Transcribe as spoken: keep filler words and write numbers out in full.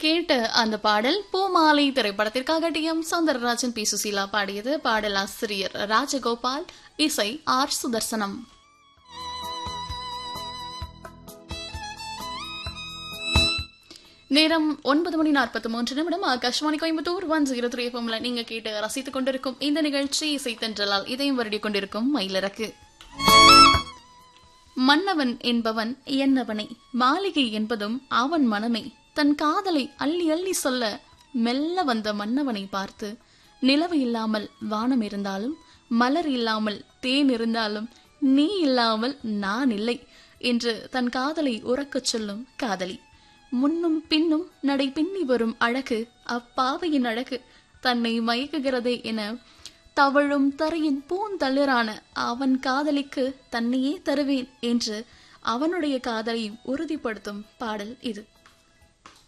கேட்ட அந்த பாடல் பூமாலை திரைப்படத்திற்காக D M Soundararajan B Susheela பாடியது. பாடல் ஆசிரியர் ராஜகோபால், இசை ஆர் சுதர்சனம். நேரம் ஒன்பது மணி நாற்பத்தி மூன்று நிமிடம். Akashvani Coimbatore one zero three எஃப்எம்ல நீங்க கேட்டு ரசித்துக் கொண்டிருக்கும் இந்த நிகழ்ச்சி இசை தென்றலால் இதயம் வருடி கொண்டிருக்கும் மயிலறக்கு. மன்னவன் என்பவன் என்னவனை, மாளிகை என்பதும் அவன் மனமே. தன் காதலை அள்ளி அள்ளி சொல்ல மெல்ல வந்த மன்னவனை பார்த்து, நிலவு இல்லாமல் வானம் இருந்தாலும், மலர் இல்லாமல் தேன் இருந்தாலும், நீ இல்லாமல் நான் இல்லை என்று தன் காதலை உறக்கச் சொல்லும் காதலி. முன்னும் பின்னும் நடை பின்னி வரும் அழகு அப்பாவையின் அழகு தன்னை மயக்குகிறதே என தவழும் தரையின் பூந்தளிரான அவன் காதலிக்கு தன்னையே தருவேன் என்று அவனுடைய காதலை உறுதிப்படுத்தும் பாடல் இது.